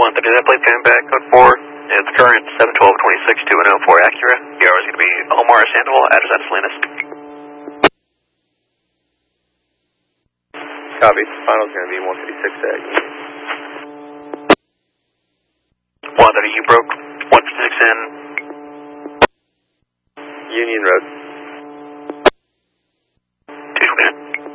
130, that plate coming back, code 4. It's current 71226 to 104 Acura. BR is going to be Omar Sandoval, address at Salinas. Copy. Final's going to be 156 Ag. 130, you broke 156 in Union Road.